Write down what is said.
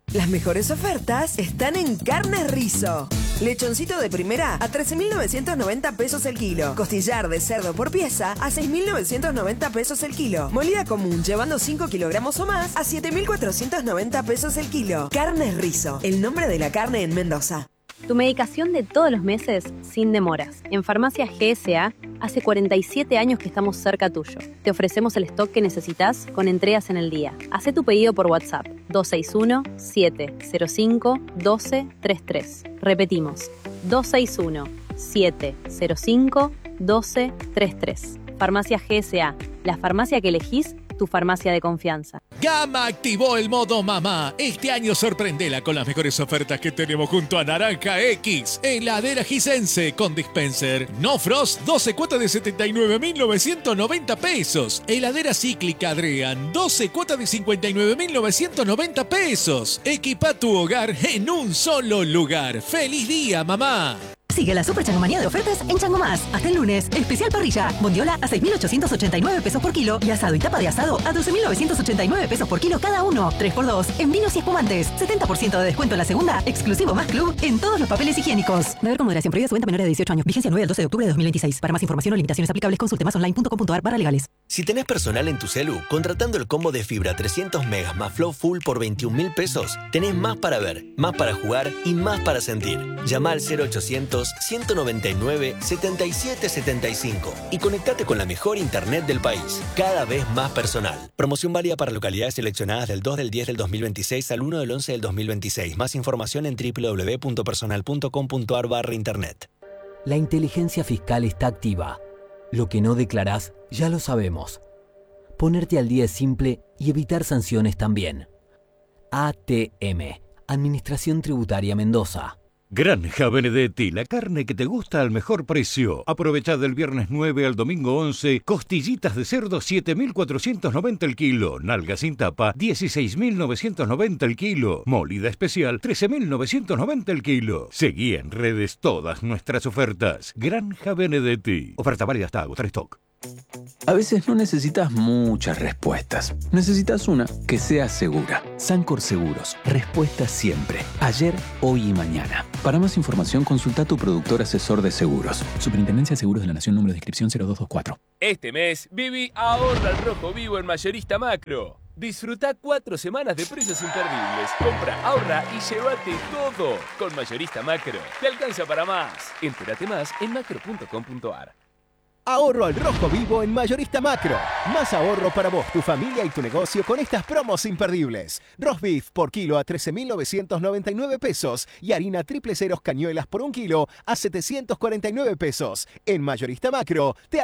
Las mejores ofertas están en Carnes Rizo. Lechoncito de primera a 13.990 pesos el kilo. Costillar de cerdo por pieza a 6.990 pesos el kilo. Molida común llevando 5 kilogramos o más a 7.490 pesos el kilo. Carnes Rizo, el nombre de la carne en Mendoza. Tu medicación de todos los meses sin demoras. En Farmacia GSA, hace 47 años que estamos cerca tuyo. Te ofrecemos el stock que necesitas con entregas en el día. Hacé tu pedido por WhatsApp 261-705-1233. Repetimos, 261-705-1233. Farmacia GSA, la farmacia que elegís, tu farmacia de confianza. Gama activó el modo mamá. Este año sorprendela con las mejores ofertas que tenemos junto a Naranja X. Heladera Gisense con dispenser. No Frost, 12 cuotas de 79.990 pesos. Heladera cíclica Adrian, 12 cuotas de 59.990 pesos. Equipa tu hogar en un solo lugar. ¡Feliz día, mamá! Sigue la super changomanía de ofertas en Chango Más. Hasta el lunes, especial parrilla. Bondiola a 6.889 pesos por kilo y asado y tapa de asado a 12.989 pesos por kilo cada uno. 3x2 en vinos y espumantes. 70% de descuento en la segunda, exclusivo más club en todos los papeles higiénicos. Beber con moderación, prohibida su venta a menores de 18 años. Vigencia 9 al 12 de octubre de 2026. Para más información o limitaciones aplicables, consulte masonline.com.ar/legales. Si tenés personal en tu celu, contratando el combo de fibra 300 megas más Flow Full por 21.000 pesos, tenés más para ver, más para jugar y más para sentir. Llama al 0800-199-7775 y conectate con la mejor internet del país, cada vez más personal. Promoción válida para localidades seleccionadas del 2 del 10 del 2026 al 1 del 11 del 2026. Más información en www.personal.com.ar/internet. La inteligencia fiscal está activa. Lo que no declarás, ya lo sabemos. Ponerte al día es simple y evitar sanciones también. ATM, Administración Tributaria Mendoza. Granja Benedetti, la carne que te gusta al mejor precio. Aprovecha del viernes 9 al domingo 11, costillitas de cerdo 7.490 el kilo, nalga sin tapa 16.990 el kilo, molida especial 13.990 el kilo. Seguí en redes todas nuestras ofertas. Granja Benedetti. Oferta válida hasta agotar stock. A veces no necesitas muchas respuestas. Necesitas una que sea segura. Sancor Seguros. Respuesta siempre. Ayer, hoy y mañana. Para más información, consulta a tu productor asesor de seguros. Superintendencia de Seguros de la Nación, número de inscripción 0224. Este mes, Vivi ahorra al rojo vivo en Mayorista Macro. Disfruta 4 semanas de precios imperdibles. Compra, ahorra y llévate todo. Con Mayorista Macro. Te alcanza para más. Entérate más en macro.com.ar. Ahorro al rojo vivo en Mayorista Macro. Más ahorro para vos, tu familia y tu negocio con estas promos imperdibles. Roast beef por kilo a 13.999 pesos y harina triple ceros cañuelas por 1 kilo a 749 pesos. En Mayorista Macro te